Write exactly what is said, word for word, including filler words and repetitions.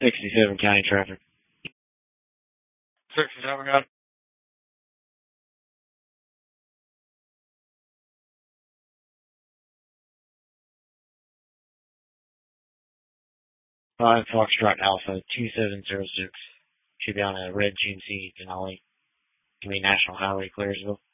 sixty-seven county traffic. sixty-seven, got it. Five Foxtrot Alpha two seven zero six. Should be on a red G M C Denali. Can be National Highway, Claresville.